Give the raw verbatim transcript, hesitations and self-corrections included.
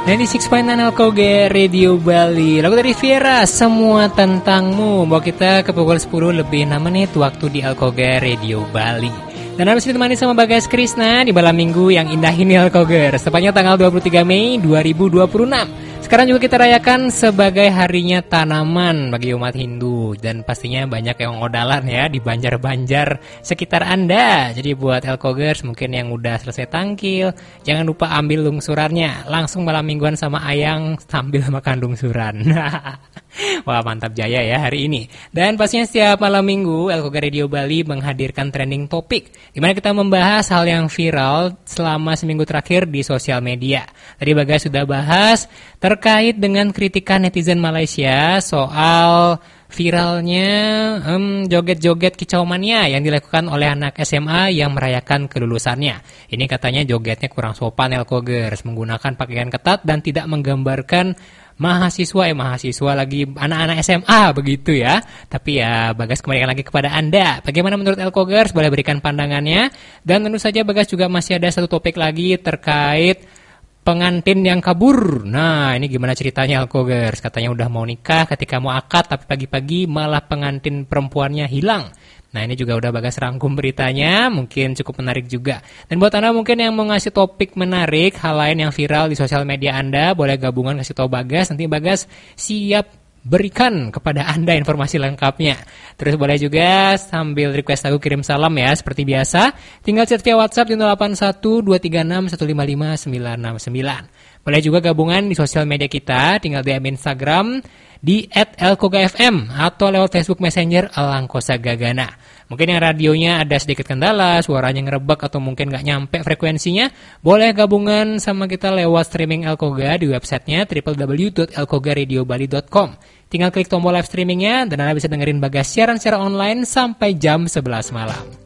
sembilan puluh enam koma sembilan L K O G Radio Bali. Lagu dari Viera, Semua Tentangmu. Bawa kita ke pukul sepuluh lebih enam menit waktu di L K O G Radio Bali. Dan harus ditemani sama Bagas Krisna di malam minggu yang indah ini L K O G. Tepatnya tanggal dua puluh tiga Mei dua ribu dua puluh enam. Sekarang juga kita rayakan sebagai harinya tanaman bagi umat Hindu. Dan pastinya banyak yang ngodalan ya di banjar-banjar sekitar Anda. Jadi buat L K O Gers mungkin yang udah selesai tangkil, jangan lupa ambil lungsurannya. Langsung malam mingguan sama Ayang sambil makan lungsuran. Wah, mantap jaya ya hari ini. Dan pastinya setiap malam minggu L K O G Radio Bali menghadirkan trending topik, di mana kita membahas hal yang viral selama seminggu terakhir di sosial media. Tadi Bagas sudah bahas terkait dengan kritikan netizen Malaysia soal viralnya um, joget-joget kicau mania yang dilakukan oleh anak S M A yang merayakan kelulusannya. Ini katanya jogetnya kurang sopan L K O Gers, menggunakan pakaian ketat dan tidak menggambarkan mahasiswa eh mahasiswa lagi anak-anak S M A begitu ya. Tapi ya Bagas kembalikan lagi kepada Anda. Bagaimana menurut L K O Gers? Boleh berikan pandangannya. Dan tentu saja Bagas juga masih ada satu topik lagi terkait pengantin yang kabur. Nah, ini gimana ceritanya L K O Gers? Katanya udah mau nikah, ketika mau akad, tapi pagi-pagi malah pengantin perempuannya hilang. Nah, ini juga udah Bagas rangkum beritanya, mungkin cukup menarik juga. Dan buat Anda mungkin yang mau ngasih topik menarik, hal lain yang viral di sosial media Anda, boleh gabungan kasih tahu Bagas, nanti Bagas siap berikan kepada Anda informasi lengkapnya. Terus boleh juga sambil request lagu kirim salam ya, seperti biasa. Tinggal chat via WhatsApp di nol delapan satu dua tiga enam satu lima lima sembilan enam sembilan. Boleh juga gabungan di sosial media kita, tinggal D M Instagram di et l k o g f m atau lewat Facebook Messenger Alangkosa Gagana. Mungkin yang radionya ada sedikit kendala, suaranya ngerebek atau mungkin nggak nyampe frekuensinya, boleh gabungan sama kita lewat streaming L K O G A di websitenya w w w dot l k o g a radio bali dot com. Tinggal klik tombol live streamingnya dan Anda bisa dengerin Bagas siaran secara online sampai jam sebelas malam.